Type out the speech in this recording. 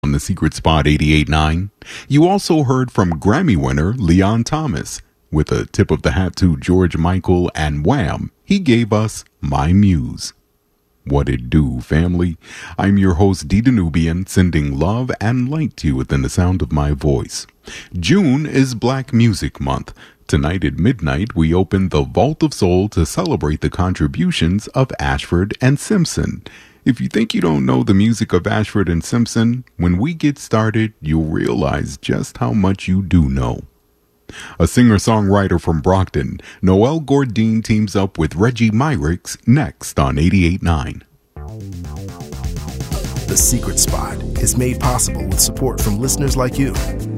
on the Secret Spot 88.9. You also heard from Grammy winner Leon Thomas. With a tip of the hat to George Michael and Wham, he gave us My Muse. What it do, family? I'm your host, D. Danubian, sending love and light to you within the sound of my voice. June is Black Music Month. Tonight at midnight, we open the Vault of Soul to celebrate the contributions of Ashford and Simpson. If you think you don't know the music of Ashford and Simpson, when we get started, you'll realize just how much you do know. A singer-songwriter from Brockton, Noel Gourdin teams up with Reggie Myricks next on 88.9. The Secret Spot is made possible with support from listeners like you.